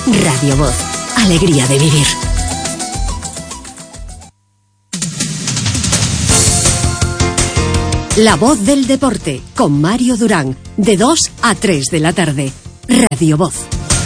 Radio Voz, alegría de vivir. La Voz del Deporte, con Mario Durán, de 2 a 3 de la tarde. Radio Voz.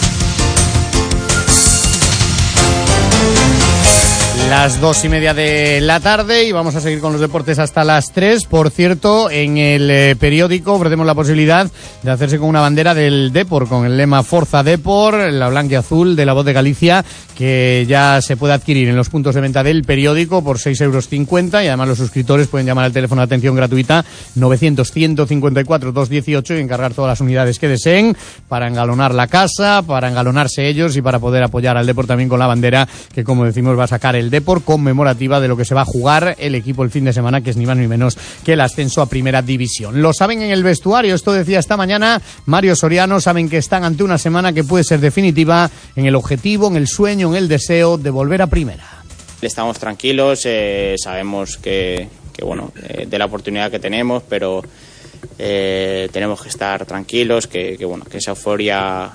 Las 2:30 de la tarde y vamos a seguir con los deportes hasta las 3. Por cierto, en el periódico ofrecemos la posibilidad de hacerse con una bandera del Depor, con el lema Forza Depor, la blanquiazul de La Voz de Galicia, que ya se puede adquirir en los puntos de venta del periódico por 6,50 €, y además los suscriptores pueden llamar al teléfono de atención gratuita 900-154-218 y encargar todas las unidades que deseen para engalonar la casa, para engalonarse ellos y para poder apoyar al Depor también con la bandera que, como decimos, va a sacar el Depor, conmemorativa de lo que se va a jugar el equipo el fin de semana, que es ni más ni menos que el ascenso a Primera División. Lo saben en el vestuario, esto decía esta mañana Mario Soriano, saben que están ante una semana que puede ser definitiva en el objetivo, en el sueño, en el deseo de volver a Primera. Estamos tranquilos, sabemos que bueno, de la oportunidad que tenemos, pero tenemos que estar tranquilos, que bueno, que esa euforia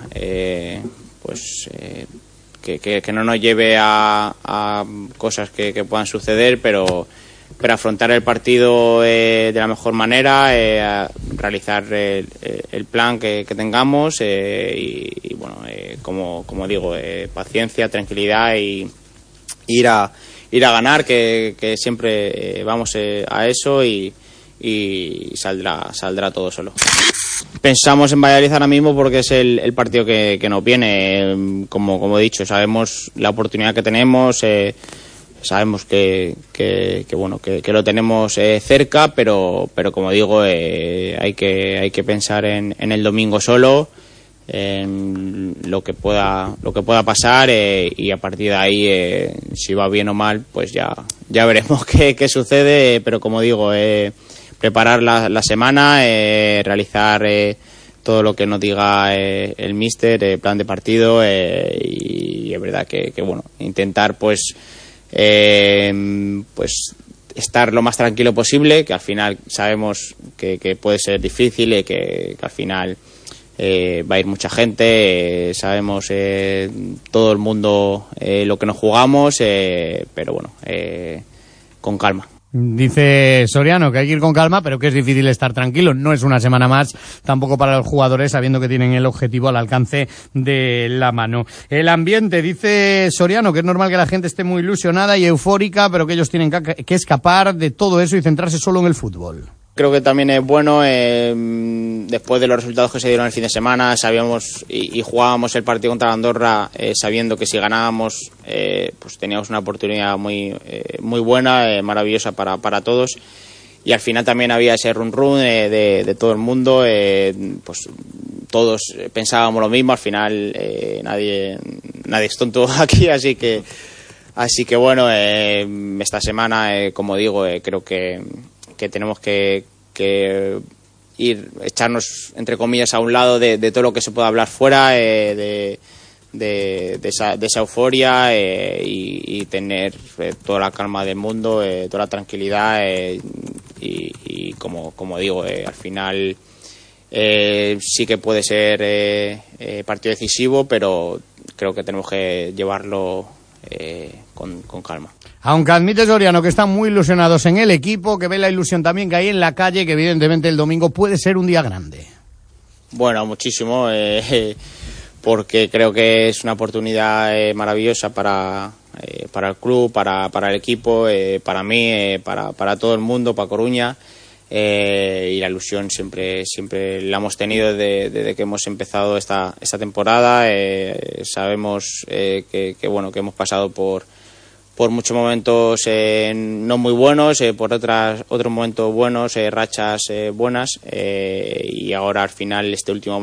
que no nos lleve a cosas que puedan suceder, pero afrontar el partido de la mejor manera, a realizar el plan que tengamos, y bueno, como digo, paciencia, tranquilidad y ir a ganar, que siempre vamos a eso, y saldrá todo solo. Pensamos en Valladolid ahora mismo porque es el partido que nos viene. Como he dicho, sabemos la oportunidad que tenemos, sabemos que lo tenemos cerca, pero como digo, hay que pensar en el domingo solo, en lo que pueda pasar, y a partir de ahí, si va bien o mal, pues ya veremos qué sucede, pero como digo, preparar la semana, realizar todo lo que nos diga el míster, plan de partido, y es verdad que bueno, intentar pues estar lo más tranquilo posible, que al final sabemos que puede ser difícil, y que al final va a ir mucha gente, sabemos todo el mundo lo que nos jugamos, pero bueno, con calma. Dice Soriano que hay que ir con calma, pero que es difícil estar tranquilo. No es una semana más tampoco para los jugadores, sabiendo que tienen el objetivo al alcance de la mano. El ambiente, dice Soriano, que es normal que la gente esté muy ilusionada y eufórica, pero que ellos tienen que escapar de todo eso y centrarse solo en el fútbol. Creo que también es bueno, después de los resultados que se dieron el fin de semana, sabíamos y jugábamos el partido contra Andorra, sabiendo que si ganábamos, pues teníamos una oportunidad muy buena, maravillosa para todos, y al final también había ese run de todo el mundo, pues todos pensábamos lo mismo, al final nadie es tonto aquí, así que bueno, esta semana, como digo, creo que tenemos que echarnos, entre comillas, a un lado de todo lo que se pueda hablar fuera, de esa euforia, y tener toda la calma del mundo, toda la tranquilidad, y como digo, al final sí que puede ser partido decisivo, pero creo que tenemos que llevarlo con calma. Aunque admite Soriano que están muy ilusionados en el equipo, que ve la ilusión también que hay en la calle, que evidentemente el domingo puede ser un día grande. Bueno, muchísimo, porque creo que es una oportunidad maravillosa para el club, para el equipo, para mí, para todo el mundo, para Coruña, y la ilusión siempre la hemos tenido desde que hemos empezado esta temporada. Sabemos que hemos pasado por muchos momentos no muy buenos, por otros momentos buenos, rachas buenas, y ahora al final estos últimos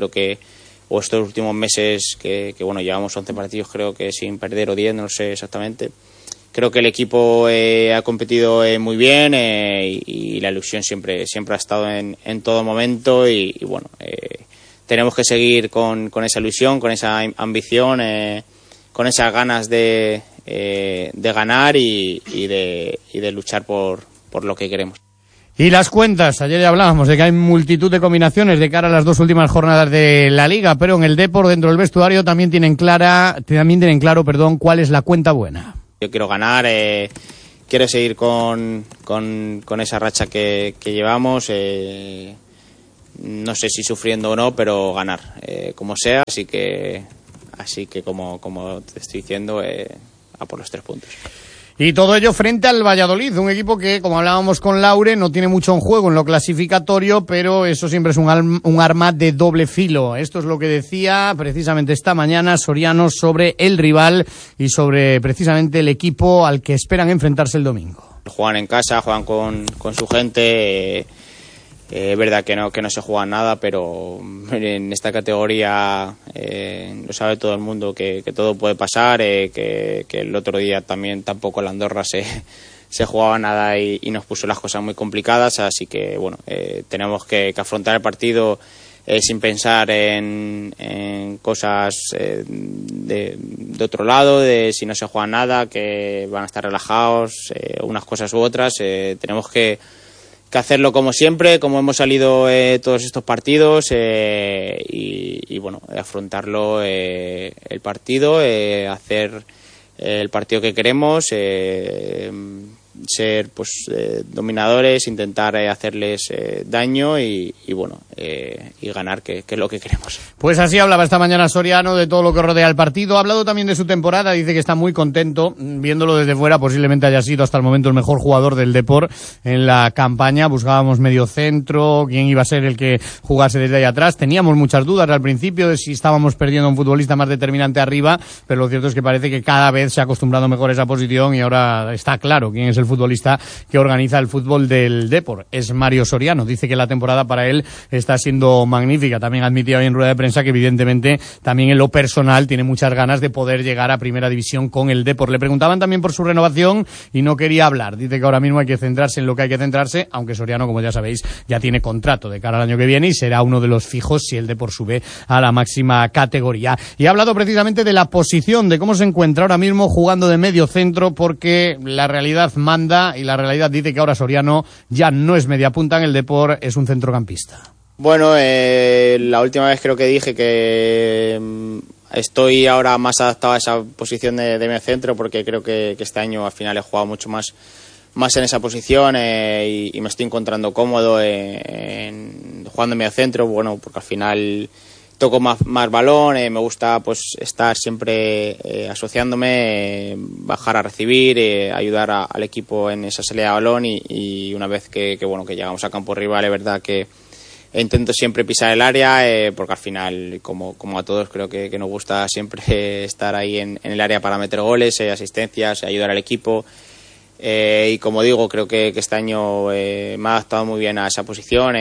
meses que bueno, llevamos 11 partidos, creo que sin perder, o 10, no sé exactamente. Creo que el equipo ha competido muy bien, y la ilusión siempre ha estado en todo momento, y bueno, tenemos que seguir con esa ilusión, con esa ambición, con esas ganas de ganar y de luchar por lo que queremos. Y las cuentas, ayer ya hablábamos de que hay multitud de combinaciones de cara a las 2 últimas jornadas de la Liga, pero en el Depor, dentro del vestuario, también tienen claro, cuál es la cuenta buena. Yo quiero ganar, quiero seguir con esa racha que llevamos, no sé si sufriendo o no, pero ganar, como sea, así que como te estoy diciendo, a por los 3 puntos. Y todo ello frente al Valladolid, un equipo que, como hablábamos con Laure, no tiene mucho en juego en lo clasificatorio, pero eso siempre es un arma de doble filo. Esto es lo que decía precisamente esta mañana Soriano sobre el rival y sobre precisamente el equipo al que esperan enfrentarse el domingo. Juegan en casa, juegan con su gente. Es verdad que no se juega nada, pero en esta categoría lo sabe todo el mundo que todo puede pasar, que el otro día también tampoco la Andorra se jugaba nada y nos puso las cosas muy complicadas, así que bueno, tenemos que afrontar el partido sin pensar en cosas de otro lado, de si no se juega nada, que van a estar relajados, unas cosas u otras. Tenemos que hacerlo como siempre, como hemos salido todos estos partidos, y bueno, afrontarlo el partido, hacer el partido que queremos, ser pues dominadores, intentar hacerles daño y bueno, y ganar, que es lo que queremos. Pues así hablaba esta mañana Soriano de todo lo que rodea el partido. Ha hablado también de su temporada, dice que está muy contento, viéndolo desde fuera posiblemente haya sido hasta el momento el mejor jugador del Depor en la campaña. Buscábamos medio centro, quién iba a ser el que jugase desde ahí atrás, teníamos muchas dudas al principio de si estábamos perdiendo a un futbolista más determinante arriba, pero lo cierto es que parece que cada vez se ha acostumbrado mejor a esa posición y ahora está claro quién es el futbolista que organiza el fútbol del Depor. Es Mario Soriano. Dice que la temporada para él está siendo magnífica. También admitía hoy en rueda de prensa que evidentemente también en lo personal tiene muchas ganas de poder llegar a primera división con el Depor. Le preguntaban también por su renovación y no quería hablar. Dice que ahora mismo hay que centrarse en lo que hay que centrarse, aunque Soriano, como ya sabéis, ya tiene contrato de cara al año que viene y será uno de los fijos si el Depor sube a la máxima categoría. Y ha hablado precisamente de la posición, de cómo se encuentra ahora mismo jugando de medio centro, porque la realidad manda y la realidad dice que ahora Soriano ya no es media punta en el Depor, es un centrocampista. Bueno, la última vez creo que dije que estoy ahora más adaptado a esa posición de medio centro, porque creo que este año al final he jugado mucho más en esa posición, y me estoy encontrando cómodo jugando en medio centro, bueno, porque al final toco más balón, me gusta pues estar siempre asociándome, bajar a recibir, ayudar al equipo en esa salida de balón, y una vez que llegamos a campo rival, es verdad que intento siempre pisar el área, porque al final, como a todos, creo que nos gusta siempre estar ahí en el área para meter goles, asistencias, ayudar al equipo. Y como digo, creo que este año me ha adaptado muy bien a esa posición,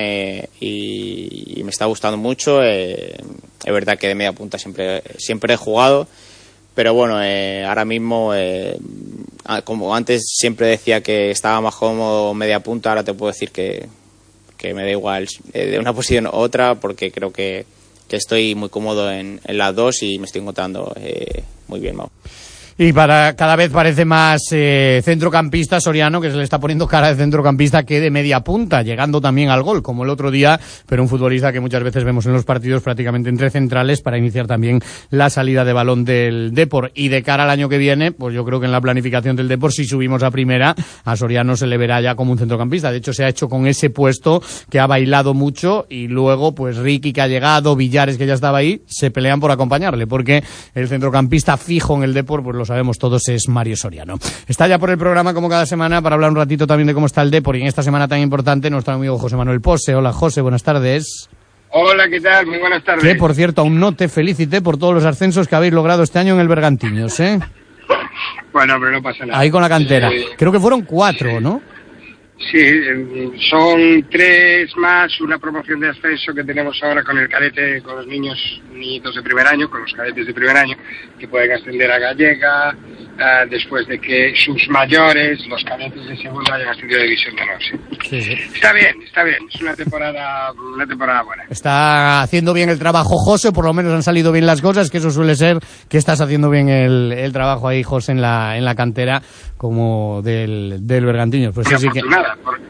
y me está gustando mucho. Es verdad que de media punta siempre he jugado, pero bueno, ahora mismo, como antes siempre decía que estaba más cómodo media punta, ahora te puedo decir que me da igual de una posición u otra, porque creo que estoy muy cómodo en las dos y me estoy encontrando muy bien, Mau. Y cada vez parece más centrocampista Soriano, que se le está poniendo cara de centrocampista que de media punta, llegando también al gol, como el otro día, pero un futbolista que muchas veces vemos en los partidos prácticamente entre centrales para iniciar también la salida de balón del Depor. Y de cara al año que viene, pues yo creo que en la planificación del Depor, si subimos a primera, a Soriano se le verá ya como un centrocampista. De hecho, se ha hecho con ese puesto que ha bailado mucho, y luego, pues Ricky, que ha llegado, Villares, que ya estaba ahí, se pelean por acompañarle, porque el centrocampista fijo en el Depor, pues lo sabemos todos, es Mario Soriano. Está ya por el programa como cada semana para hablar un ratito también de cómo está el Depor, y en esta semana tan importante nuestro amigo José Manuel Pose. Hola José, buenas tardes. Hola, ¿qué tal? Muy buenas tardes. Que por cierto, aún no te felicité por todos los ascensos que habéis logrado este año en el Bergantiños, ¿eh? Bueno, pero no pasa nada. Ahí con la cantera. Creo que fueron 4, ¿no? Sí, son 3 más una promoción de ascenso que tenemos ahora con el cadete, con los niños de primer año, con los cadetes de primer año, que pueden ascender a Gallega, después de que sus mayores, los cadetes de segunda, hayan ascendido a División de Honor. Sí. Sí. Está bien, es una temporada buena. Está haciendo bien el trabajo José, por lo menos han salido bien las cosas, que eso suele ser que estás haciendo bien el trabajo ahí, José, en la cantera como del Bergantiños. Pues sí que...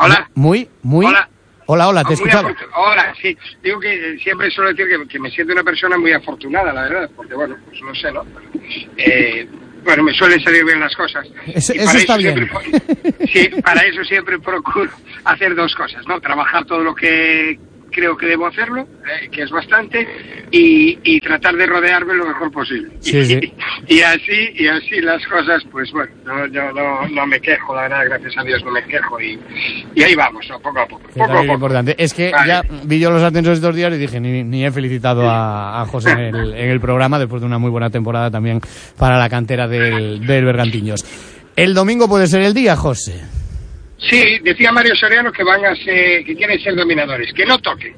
Hola. Hola, te escuchaba. Hola, sí. Digo que siempre suelo decir que me siento una persona muy afortunada, la verdad, porque bueno, pues no sé, ¿no? Bueno, me suelen salir bien las cosas. Eso está bien. Sí, para eso siempre procuro hacer dos cosas, ¿no? Trabajar todo lo que creo que debo hacerlo, que es bastante, y tratar de rodearme lo mejor posible. Sí. Y así las cosas, pues bueno, yo no me quejo, la verdad, gracias a Dios no me quejo, y ahí vamos, ¿no? Poco a poco. Importante. Es que vale. Ya vi yo los ascensos estos días y dije, ni he felicitado a José en el programa, después de una muy buena temporada también para la cantera del Bergantiños. El domingo puede ser el día, José. Sí, decía Mario Soriano que que quieren ser dominadores, que no toquen,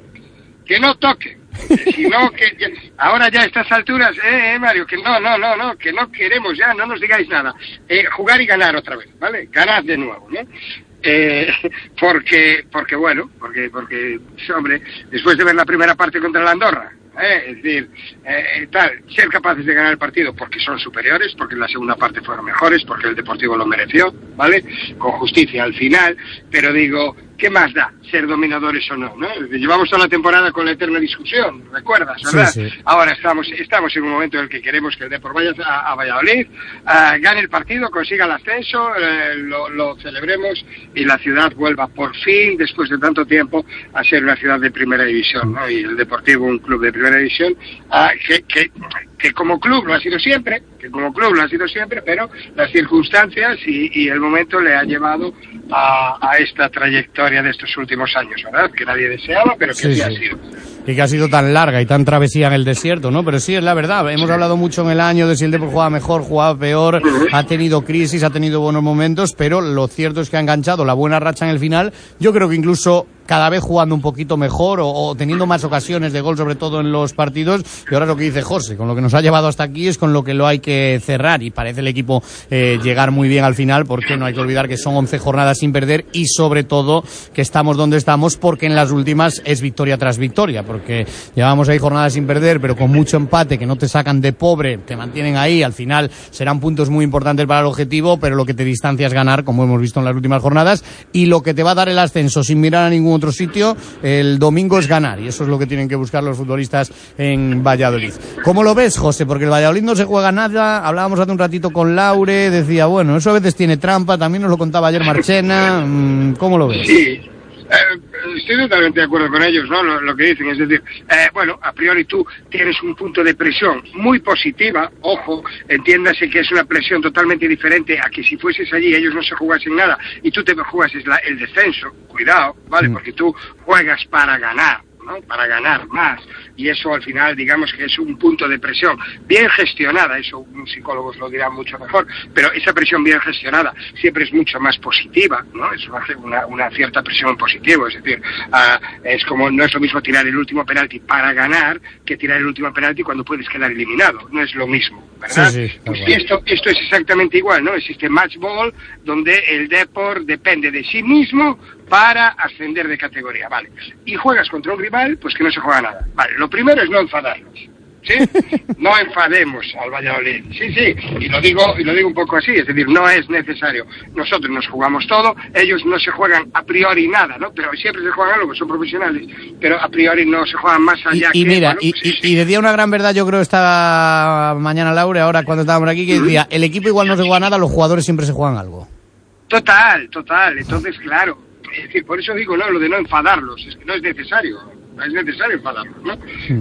si no, que ahora ya a estas alturas, Mario, que no, que no queremos ya, no nos digáis nada, jugar y ganar otra vez, ¿vale? Ganad de nuevo, ¿no? Porque hombre, después de ver la primera parte contra la Andorra, es decir, ser capaces de ganar el partido porque son superiores, porque en la segunda parte fueron mejores, porque el Deportivo lo mereció, ¿vale? Con justicia al final, pero digo, ¿qué más da ser dominadores o no? Llevamos toda la temporada con la eterna discusión, ¿recuerdas, verdad? Sí. Ahora estamos en un momento en el que queremos que el Depor vaya a Valladolid, gane el partido, consiga el ascenso, lo celebremos y la ciudad vuelva por fin, después de tanto tiempo, a ser una ciudad de primera división, ¿no? Y el Deportivo un club de primera división, que como club lo ha sido siempre, pero las circunstancias y el momento le ha llevado a esta trayectoria de estos últimos años, ¿verdad? Que nadie deseaba, pero que sí ha sido. Y que ha sido tan larga y tan travesía en el desierto, ¿no? Pero sí, es la verdad. Hemos hablado mucho en el año de si el Depor jugaba mejor, jugaba peor, ha tenido crisis, ha tenido buenos momentos, pero lo cierto es que ha enganchado la buena racha en el final. Yo creo que incluso cada vez jugando un poquito mejor o teniendo más ocasiones de gol, sobre todo en los partidos. Y ahora es lo que dice José, con lo que nos ha llevado hasta aquí es con lo que lo hay que cerrar, y parece el equipo llegar muy bien al final, porque no hay que olvidar que son 11 jornadas sin perder y sobre todo que estamos donde estamos porque en las últimas es victoria tras victoria, porque llevamos ahí jornadas sin perder pero con mucho empate, que no te sacan de pobre, te mantienen ahí, al final serán puntos muy importantes para el objetivo, pero lo que te distancia es ganar, como hemos visto en las últimas jornadas, y lo que te va a dar el ascenso sin mirar a ningún otro sitio el domingo es ganar, y eso es lo que tienen que buscar los futbolistas en Valladolid. ¿Cómo lo ves, José? Porque el Valladolid no se juega nada, hablábamos hace un ratito con Laure, decía, bueno, eso a veces tiene trampa, también nos lo contaba ayer Marchena, ¿cómo lo ves? Sí, estoy totalmente de acuerdo con ellos, ¿no? Lo que dicen, es decir, bueno, a priori tú tienes un punto de presión muy positiva, ojo, entiéndase que es una presión totalmente diferente a que si fueses allí ellos no se jugasen nada y tú te jugases el descenso, cuidado, ¿vale? Porque tú juegas para ganar, ¿no? Para ganar más, y eso al final digamos que es un punto de presión bien gestionada, eso psicólogos lo dirán mucho mejor, pero esa presión bien gestionada siempre es mucho más positiva, ¿no? Es una cierta presión positiva, es decir, es como, no es lo mismo tirar el último penalti para ganar que tirar el último penalti cuando puedes quedar eliminado, no es lo mismo, ¿verdad? Sí, pues esto es exactamente igual, ¿no? Existe match ball donde el Depor depende de sí mismo para ascender de categoría, vale, y juegas contra un rival, pues que no se juega nada, vale, lo primero es no enfadarnos, ¿sí? No enfademos al Valladolid, sí, y lo digo un poco así, es decir, no es necesario, nosotros nos jugamos todo, ellos no se juegan a priori nada, ¿no? Pero siempre se juegan algo, son profesionales, pero a priori no se juegan más allá. Y mira, bueno, pues, y decía una gran verdad, yo creo, esta mañana Laure, ahora cuando estábamos aquí, que decía, el equipo igual no se juega nada, los jugadores siempre se juegan algo. Total, entonces claro, es decir, por eso digo, no, lo de no enfadarlos, es que no es necesario enfadarlos, ¿no?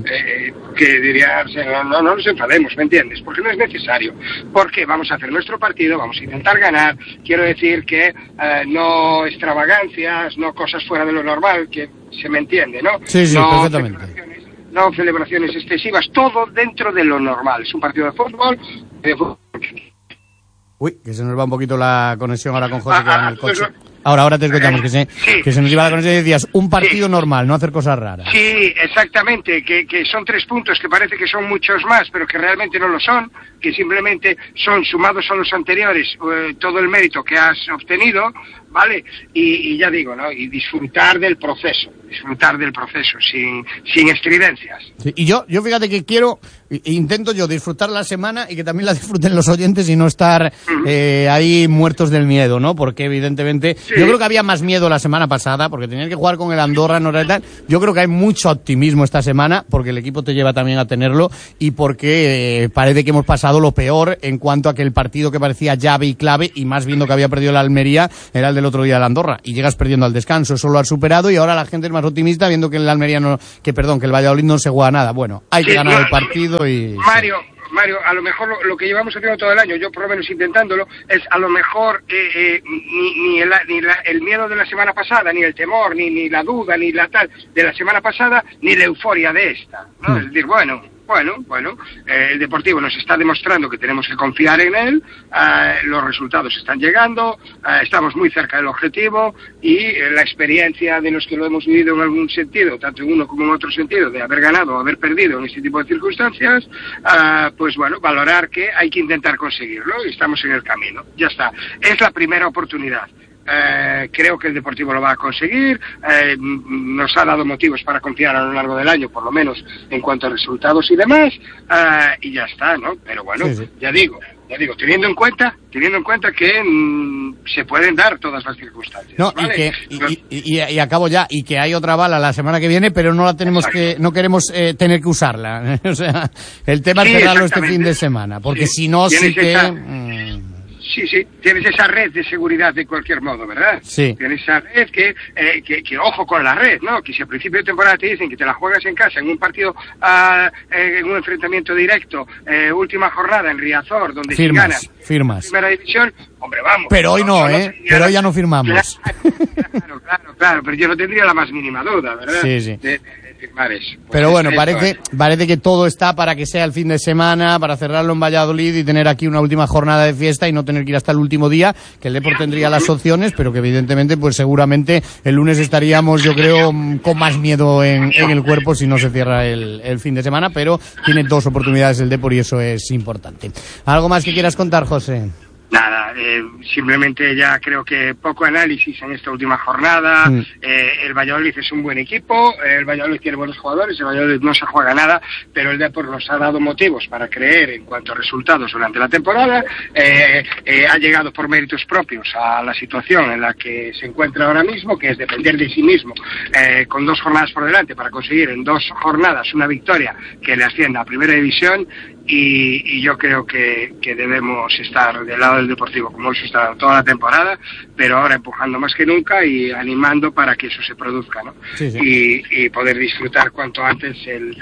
Que diría, no nos enfademos, ¿me entiendes? Porque no es necesario, porque vamos a hacer nuestro partido, vamos a intentar ganar, quiero decir que no extravagancias, no cosas fuera de lo normal, que se me entiende, ¿no? Sí, no perfectamente. No celebraciones excesivas, todo dentro de lo normal, es un partido de fútbol. Uy, que se nos va un poquito la conexión ahora con José, que va en el coche. Ahora te escuchamos, que se nos iba la conexión y decías, un partido normal, no hacer cosas raras. Sí, exactamente, que son 3 puntos, que parece que son muchos más, pero que realmente no lo son, que simplemente son sumados a los anteriores todo el mérito que has obtenido, ¿vale? Y ya digo, ¿no? Y disfrutar del proceso sin estridencias. Sí, y yo fíjate que intento yo disfrutar la semana y que también la disfruten los oyentes y no estar ahí muertos del miedo, ¿no? Porque evidentemente yo creo que había más miedo la semana pasada porque tenían que jugar con el Andorra, no era tal. Yo creo que hay mucho optimismo esta semana porque el equipo te lleva también a tenerlo y porque parece que hemos pasado lo peor en cuanto a que el partido que parecía llave y clave y más viendo que había perdido la Almería era el del otro día del Andorra y llegas perdiendo al descanso, eso lo has superado y ahora la gente es más optimista viendo que el Almería que el Valladolid no se juega nada. Bueno, hay que ganar el partido y... Mario, a lo mejor lo que llevamos haciendo todo el año, yo por lo menos intentándolo, es a lo mejor ni el miedo de la semana pasada, ni el temor, ni la duda, ni la tal de la semana pasada, ni la euforia de esta, ¿no? Es decir, bueno, el Deportivo nos está demostrando que tenemos que confiar en él, los resultados están llegando, estamos muy cerca del objetivo y la experiencia de los que lo hemos vivido en algún sentido, tanto en uno como en otro sentido, de haber ganado o haber perdido en este tipo de circunstancias, pues bueno, valorar que hay que intentar conseguirlo y estamos en el camino, ya está, es la primera oportunidad. Creo que el Deportivo lo va a conseguir, nos ha dado motivos para confiar a lo largo del año, por lo menos en cuanto a resultados y demás, y ya está, ¿no? Pero bueno, sí. Ya digo, teniendo en cuenta que se pueden dar todas las circunstancias. No, ¿vale? y acabo ya, y que hay otra bala la semana que viene, pero no la tenemos no queremos tener que usarla. O sea, el tema es cerrarlo este fin de semana, porque si no sí que... Sí, tienes esa red de seguridad de cualquier modo, ¿verdad? Sí. Tienes esa red que ojo con la red, ¿no? Que si a principio de temporada te dicen que te la juegas en casa, en un partido, en un enfrentamiento directo, última jornada en Riazor, donde si ganas firmas. Primera división, hombre, vamos. Pero hoy no, pero hoy ya no firmamos. Claro, pero yo no tendría la más mínima duda, ¿verdad? Sí. De firmar eso. Pues pero bueno, parece que todo está para que sea el fin de semana, para cerrarlo en Valladolid y tener aquí una última jornada de fiesta y no tener que ir hasta el último día, que el Depor tendría las opciones, pero que evidentemente, pues seguramente el lunes estaríamos, yo creo, con más miedo en el cuerpo si no se cierra el fin de semana, pero tiene dos oportunidades el Depor y eso es importante. ¿Algo más que quieras contar, José? Nada, simplemente ya creo que poco análisis en esta última jornada. El Valladolid es un buen equipo, el Valladolid tiene buenos jugadores, el Valladolid no se juega nada, pero el Depor nos ha dado motivos para creer en cuanto a resultados durante la temporada. Ha llegado por méritos propios a la situación en la que se encuentra ahora mismo, que es depender de sí mismo, con 2 jornadas por delante para conseguir en 2 jornadas una victoria que le ascienda a Primera División. Y yo creo que debemos estar del lado del Deportivo como hemos estado toda la temporada, pero ahora empujando más que nunca y animando para que eso se produzca, ¿no? Sí. Y poder disfrutar cuanto antes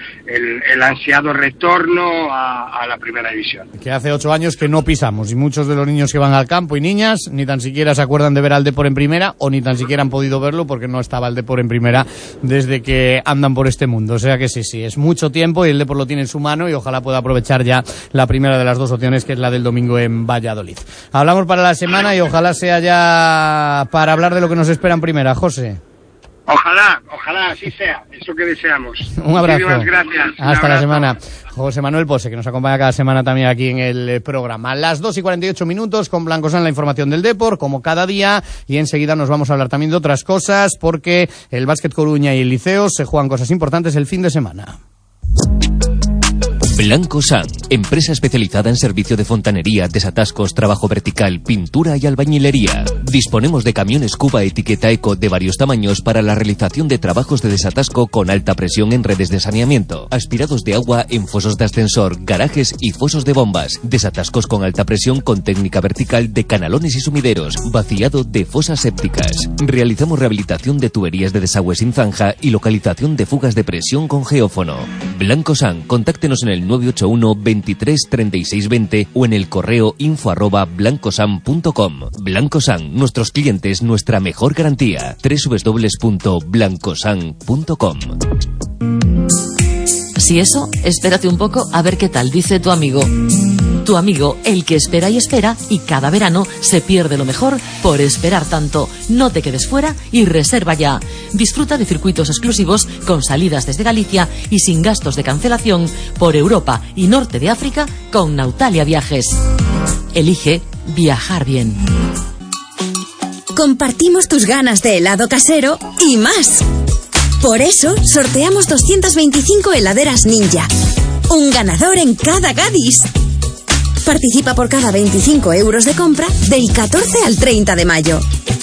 el ansiado retorno a la Primera División. Que hace 8 años que no pisamos y muchos de los niños que van al campo y niñas ni tan siquiera se acuerdan de ver al Depor en Primera o ni tan siquiera han podido verlo porque no estaba el Depor en Primera desde que andan por este mundo. O sea que sí, es mucho tiempo y el Depor lo tiene en su mano y ojalá pueda aprovechar ya la primera de las 2 opciones, que es la del domingo en Valladolid. Hablamos para la semana y ojalá sea ya para hablar de lo que nos espera en Primera, José. Ojalá, así sea, eso que deseamos. Un abrazo. Muchísimas gracias. Hasta la semana. José Manuel Pose, que nos acompaña cada semana también aquí en el programa. Las 2:48 con Blancosán, la información del Depor, como cada día, y enseguida nos vamos a hablar también de otras cosas, porque el Básquet Coruña y el Liceo se juegan cosas importantes el fin de semana. Blancosán, empresa especializada en servicio de fontanería, desatascos, trabajo vertical, pintura y albañilería. Disponemos de camiones Cuba etiqueta Eco de varios tamaños para la realización de trabajos de desatasco con alta presión en redes de saneamiento, aspirados de agua en fosos de ascensor, garajes y fosos de bombas, desatascos con alta presión con técnica vertical de canalones y sumideros, vaciado de fosas sépticas. Realizamos rehabilitación de tuberías de desagüe sin zanja y localización de fugas de presión con geófono. Blancosán, contáctenos en el 981 23 36 20 o en el correo info@blancosan.com. Blancosán, nuestros clientes, nuestra mejor garantía. www.blancosan.com. Si eso, espérate un poco a ver qué tal dice tu amigo. Tu amigo, el que espera y espera, y cada verano se pierde lo mejor por esperar tanto. No te quedes fuera y reserva ya. Disfruta de circuitos exclusivos con salidas desde Galicia y sin gastos de cancelación por Europa y Norte de África con Nautalia Viajes. Elige viajar bien. compartimos tus ganas de helado casero y más. Por eso, sorteamos 225 heladeras Ninja. Un ganador en cada Gadis. Participa por cada 25 euros de compra del 14 al 30 de mayo.